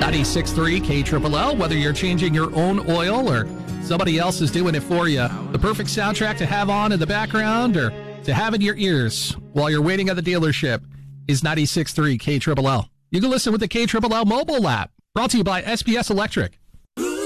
96.3 KLLL, whether you're changing your own oil or somebody else is doing it for you. The perfect soundtrack to have on in the background or to have in your ears while you're waiting at the dealership is 96.3 KLLL. You can listen with the KLLL mobile app, brought to you by SPS Electric.